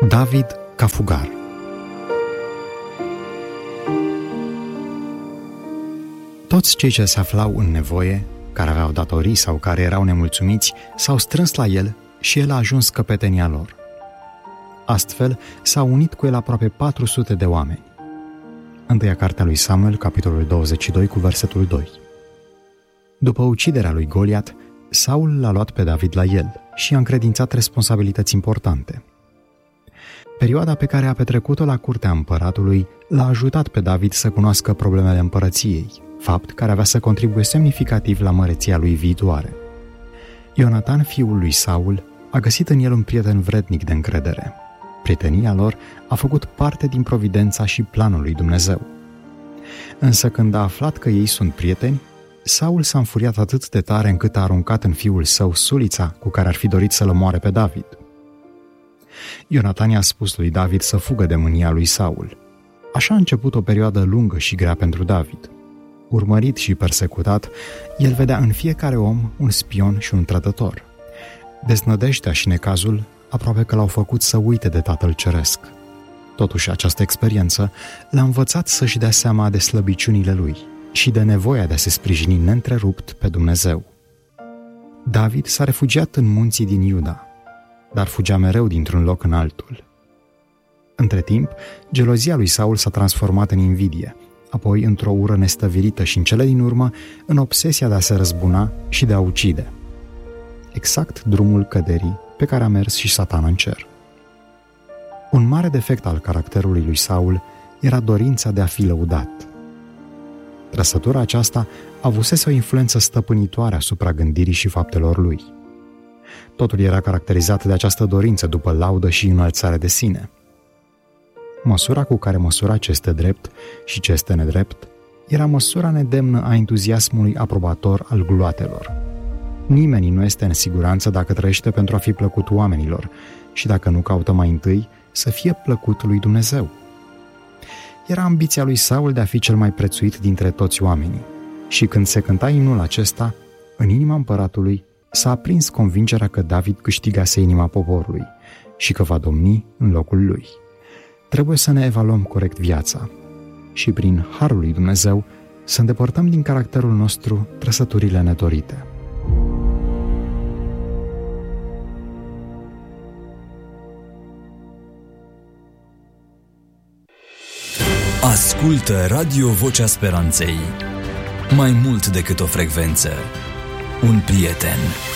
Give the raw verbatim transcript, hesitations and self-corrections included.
David ca fugar. Toți cei ce se aflau în nevoie, care aveau datorii sau care erau nemulțumiți, s-au strâns la el și el a ajuns căpetenia lor. Astfel, s-au unit cu el aproape patru sute de oameni. Întâia cartea lui Samuel, capitolul douăzeci și doi, cu versetul doi. După uciderea lui Goliat, Saul l-a luat pe David la el și i-a încredințat responsabilități importante. Perioada pe care a petrecut-o la curtea împăratului l-a ajutat pe David să cunoască problemele împărăției, fapt care avea să contribuie semnificativ la măreția lui viitoare. Ionatan, fiul lui Saul, a găsit în el un prieten vrednic de încredere. Prietenia lor a făcut parte din providența și planul lui Dumnezeu. Însă când a aflat că ei sunt prieteni, Saul s-a înfuriat atât de tare încât a aruncat în fiul său sulița cu care ar fi dorit să-l omoare pe David. Ionatan i-a spus lui David să fugă de mânia lui Saul. Așa a început o perioadă lungă și grea pentru David. Urmărit și persecutat, el vedea în fiecare om un spion și un trădător. Deznădejdea și necazul aproape că l-au făcut să uite de Tatăl Ceresc. Totuși, această experiență l-a învățat să-și dea seama de slăbiciunile lui și de nevoia de a se sprijini neîntrerupt pe Dumnezeu. David s-a refugiat în munții din Iuda, dar fugea mereu dintr-un loc în altul. Între timp, gelozia lui Saul s-a transformat în invidie, apoi într-o ură nestăvilită și în cele din urmă în obsesia de a se răzbuna și de a ucide. Exact drumul căderii pe care a mers și Satana în cer. Un mare defect al caracterului lui Saul era dorința de a fi lăudat. Trăsătura aceasta avusese o influență stăpânitoare asupra gândirii și faptelor lui. Totul era caracterizat de această dorință după laudă și înălțare de sine. Măsura cu care măsura ce este drept și ce este nedrept era măsura nedemnă a entuziasmului aprobator al gloatelor. Nimeni nu este în siguranță dacă trăiește pentru a fi plăcut oamenilor și dacă nu caută mai întâi să fie plăcut lui Dumnezeu. Era ambiția lui Saul de a fi cel mai prețuit dintre toți oamenii și când se cânta imnul acesta, în inima împăratului s-a aprins convingerea că David câștigase inima poporului și că va domni în locul lui. Trebuie să ne evaluăm corect viața și prin harul lui Dumnezeu să îndepărtăm din caracterul nostru trăsăturile nedorite. Ascultă Radio Vocea Speranței. Mai mult decât o frecvență, un prieten.